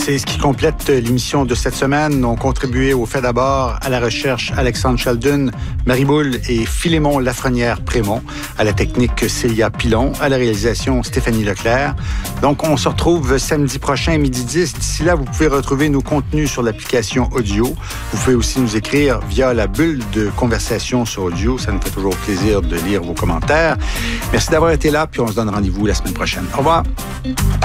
C'est ce qui complète l'émission de cette semaine. On contribué au fait d'abord à la recherche Alexandre Sheldon, Marie Boule et Philémon Lafrenière-Prémont, à la technique Célia Pilon, à la réalisation Stéphanie Leclerc. Donc, on se retrouve samedi prochain, midi 10. D'ici là, vous pouvez retrouver nos contenus sur l'application audio. Vous pouvez aussi nous écrire via la bulle de conversation sur audio. Ça nous fait toujours plaisir de lire vos commentaires. Merci d'avoir été là, puis on se donne rendez-vous la semaine prochaine. Au revoir.